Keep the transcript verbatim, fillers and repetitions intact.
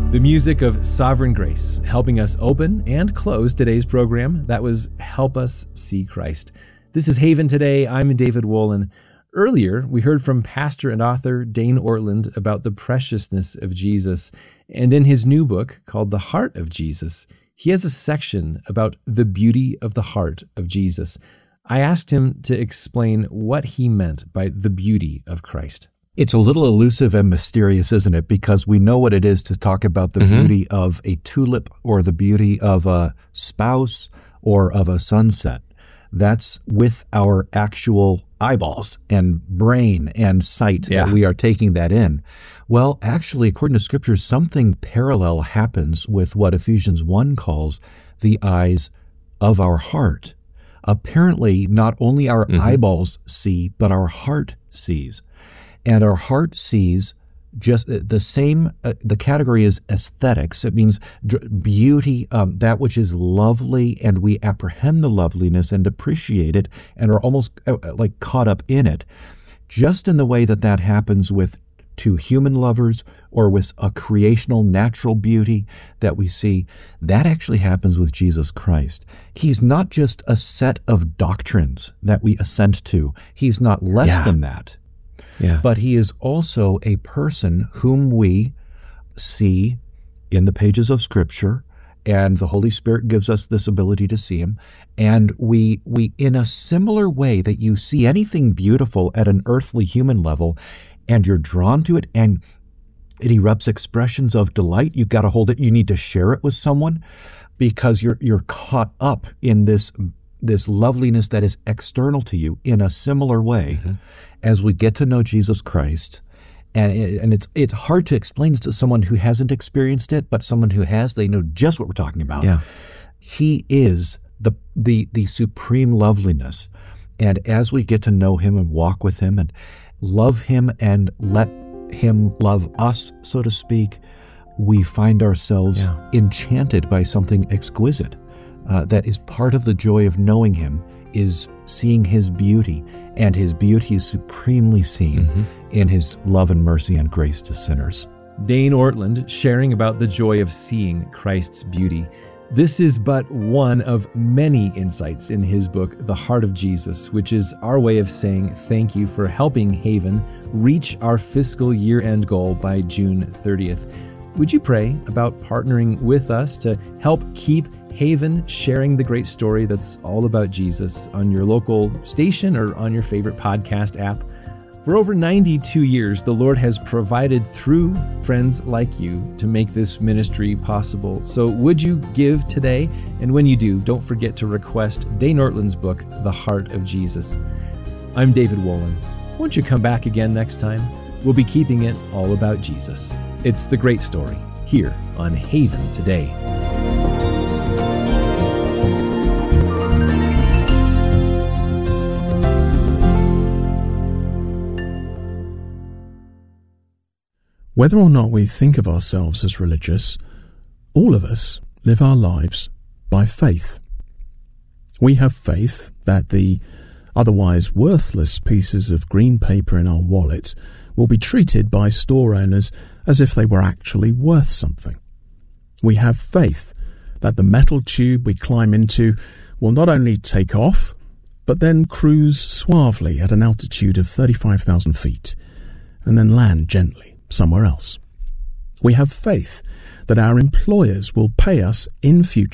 The music of Sovereign Grace, helping us open and close today's program. That was Help Us See Christ. This is Haven Today. I'm David Wolin. Earlier, we heard from pastor and author Dane Ortlund about the preciousness of Jesus. And in his new book called The Heart of Jesus, he has a section about the beauty of the heart of Jesus. I asked him to explain what he meant by the beauty of Christ. It's a little elusive and mysterious, isn't it? Because we know what it is to talk about the mm-hmm. beauty of a tulip or the beauty of a spouse or of a sunset. That's with our actual eyeballs and brain and sight yeah. that we are taking that in. Well, actually, according to Scripture, something parallel happens with what Ephesians one calls the eyes of our heart. Apparently, not only our mm-hmm. eyeballs see, but our heart sees. And our heart sees just the same, uh, the category is aesthetics. It means beauty, um, that which is lovely, and we apprehend the loveliness and appreciate it and are almost uh, like caught up in it. Just in the way that that happens with two human lovers or with a creational natural beauty that we see, that actually happens with Jesus Christ. He's not just a set of doctrines that we assent to. He's not less yeah. than that. Yeah. But he is also a person whom we see in the pages of Scripture, and the Holy Spirit gives us this ability to see him. And we, we, in a similar way that you see anything beautiful at an earthly human level, and you're drawn to it, and it erupts expressions of delight, you've got to hold it. You need to share it with someone because you're you're caught up in this this loveliness that is external to you. In a similar way, mm-hmm. as we get to know Jesus Christ, and it, and it's it's hard to explain this to someone who hasn't experienced it, but someone who has, they know just what we're talking about. Yeah. He is the the the supreme loveliness, and as we get to know him and walk with him and love him and let him love us, so to speak, we find ourselves yeah. enchanted by something exquisite. Uh, that is part of the joy of knowing him, is seeing his beauty, and his beauty is supremely seen mm-hmm. in his love and mercy and grace to sinners. Dane Ortlund sharing about the joy of seeing Christ's beauty. This is but one of many insights in his book, The Heart of Jesus, which is our way of saying thank you for helping Haven reach our fiscal year-end goal by June thirtieth. Would you pray about partnering with us to help keep Haven sharing the great story that's all about Jesus on your local station or on your favorite podcast app? For over ninety-two years, the Lord has provided through friends like you to make this ministry possible. So would you give today? And when you do, don't forget to request Dane Ortlund's book, The Heart of Jesus. I'm David Wolin. Won't you come back again next time? We'll be keeping it all about Jesus. It's the great story here on Haven Today. Whether or not we think of ourselves as religious, all of us live our lives by faith. We have faith that the otherwise worthless pieces of green paper in our wallet will be treated by store owners as if they were actually worth something. We have faith that the metal tube we climb into will not only take off, but then cruise suavely at an altitude of thirty-five thousand feet, and then land gently somewhere else. We have faith that our employers will pay us in future